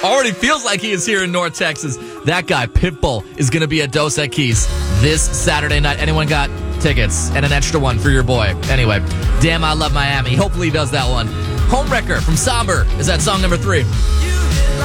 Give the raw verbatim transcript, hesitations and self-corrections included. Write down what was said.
Already feels like he is here in North Texas. That guy, Pitbull, is going to be at Dos Equis this Saturday night. Anyone got tickets and an extra one for your boy? Anyway, Damn I Love Miami. Hopefully he does that one. Homewrecker from Somber is that song number three.